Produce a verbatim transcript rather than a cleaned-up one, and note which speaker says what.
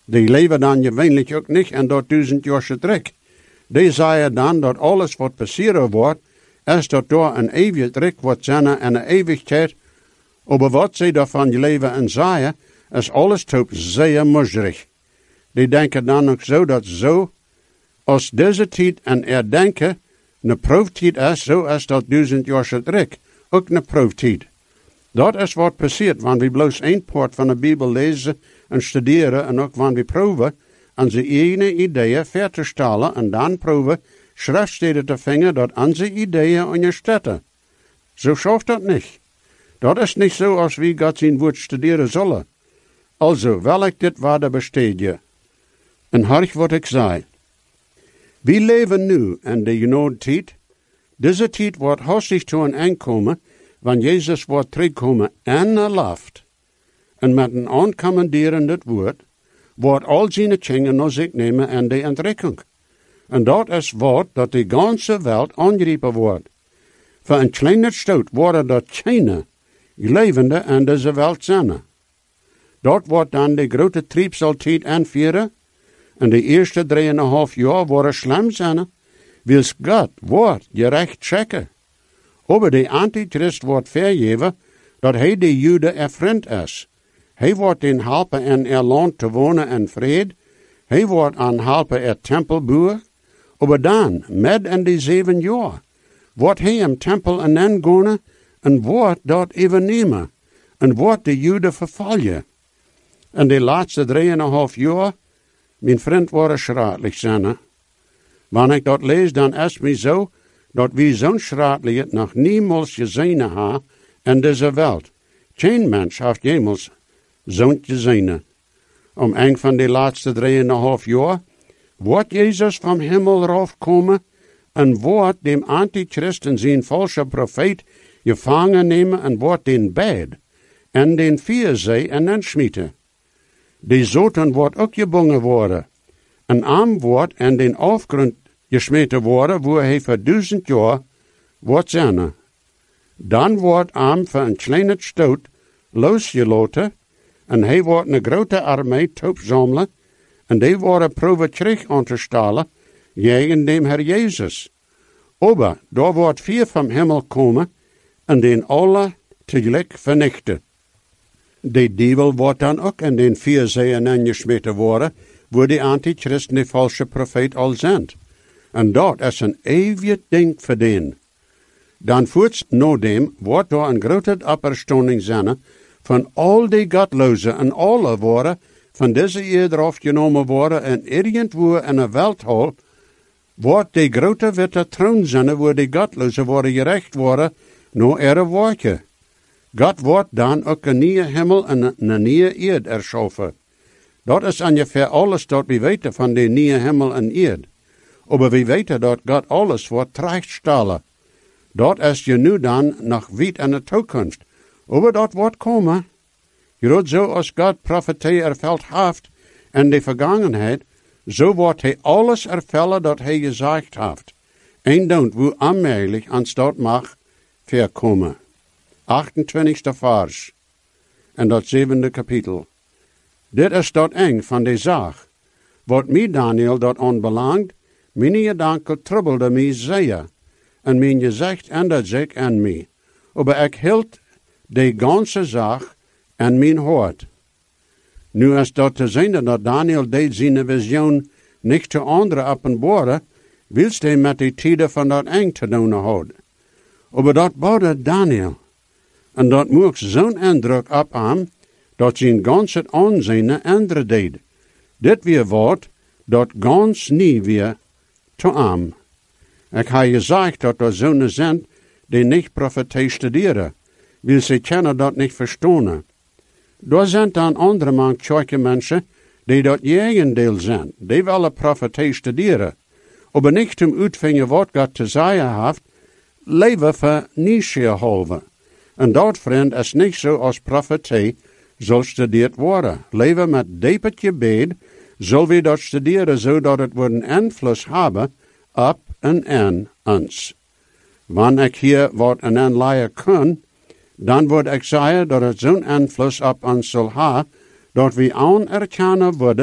Speaker 1: Die leven dan gewöhnlich ook niet en dat duizend jaar trek. Die zeggen dan dat alles wat passeren wordt, is dat door een eeuwig trek wordt zijn en een eeuwigheid. Maar wat zij daarvan leven en zeggen, is alles top zeer moeilijk. Die denken dan ook zo dat zo, als deze tijd en er denken, een proeftijd is, zo is dat duizend jaar trek ook een proeftijd. Dat is wat passiert, wanneer we bloos één poort van de Bijbel lezen en studeren en ook wanneer we proeven, onze eigen ideeën ver te stellen en dan proeven, schriftsteden te vinden dat onze ideeën ondersteunen. Zo schafft dat niet. Dat is niet zo als wie God zijn woord studeren zullen. Also, welk dit waarde besteed je? En hark wat ik zei. We leven nu in de genoemde tijd. Deze tijd wordt hastig toe een aankomen, wanneer Jezus wordt terugkomen en er laft. En met een aankommenderend woord, wordt al zijn dingen naar zich nemen en de entrekking. En dat is wat dat de ganze wereld aangrijpen wordt. Voor een kleine stoot worden dat China, levende in deze wereld zijn. Dat wordt dan de grote triebseltijd aanvieren. En de eerste drieënhalf jaar worden slim zijn. Wils God wordt gerecht checken. Aber de antichrist wordt vergeven dat hij de Joden er vriend is. Hij wordt den helpen in er land te wonen in vrede. Hij wordt aan helpen er tempel bouwen. Aber dan, met in die zeven jaar, wordt hij hem tempel en gaan en wordt dat even nemen. En wordt de Joden vervallen. En de laatste drieënhalf jaar, mijn vriend, worden schraatelijk zijn. Wanneer ik dat lees, dan is het mij zo, dat we zo'n schraatelijk nog niemals gezien hebben in deze wereld. Geen mens heeft jemals zo'n gezien. Om een van de laatste drieënhalf jaar wordt Jezus van hemel raufkomen en wordt dem Antichrist en zijn valse profeet gevangen nemen en wordt den bed en den vierzee en den schmieten. De zoten wordt ook gebonden worden. Een arm wordt en den afgrond gesmeten worden, waar hij voor duizend jaar wordt zijn. Dan wordt arm voor een kleine stoot losgelaten en hij wordt een grote armee opzamelen en die worden proeven terug aan te stellen tegen dem Herr Jezus. Aber daar wordt vier van hemel komen en den alle tegelijk vernichten. De duivel wordt dan ook in den vier zeeën ingesmeten worden, waar de antichrist en de valse profeet al zijn. En dat is een eeuwig ding voor den. Dan voorts na dem wordt er een grote opstanding zijn van al die godlozen en alle worden van deze eeuw afgenomen worden en irgendwo in een welthal wordt de grote witte troon zijn waar de godlozen worden gerecht worden naar ihre woordje. God wordt dan ook een nieuwe hemel en een nieuwe eerd erschaffen. Dat is ongeveer alles dat we weten van de nieuwe hemel en eerd. Maar we weten dat God alles wordt terechtstellen. Dat is je nu dan nog weit in de toekomst. Maar dat wordt komen. Groot zo als God profetie erveld heeft in de vergangenheid, zo wordt hij alles ervellen dat hij gezegd heeft. En dan wo aanmerkelijk ans dat mag verkomen. achtentwintigste vers. En dat zevende kapitel. Dit is dat eng van de zaak. Wat mij Daniel dat aanbelangt, mijn gedanken trubbelde mij zeer, en mijn gezicht ändert zich aan mij. Maar ik hield de ganze zaak aan mijn hart. Nu is dat te zien dat Daniel deed zijn visioen niet te anderen openbaren, wilst hij met de tijden van dat eng te doen houden. Maar dat bouwde Daniel. En dat moest zo'n indruk op hem, dat zijn ganse aanzien andere deed. Dit weer wordt, dat gans nie weer te hem. Ik heb gezegd dat er zo'n zijn, die niet profetie studeren, wil ze kennen dat niet verstaan. Er zijn dan andere manche mensen, die dat jegendeel zijn, die willen profetie studeren, maar niet om uitvinden wat God te zeggen heeft, leven voor nieuwsgierhalve. En dat, vriend, is niet zo als profetie zal studeerd worden. Leven met diep gebed, zal we dat studeren zodat het een invloed hebben op en aan ons. Wanneer ik hier wat een aanleiden kan, dan word ik zeggen dat het zo'n invloed op ons zal hebben, dat we anerkennen worden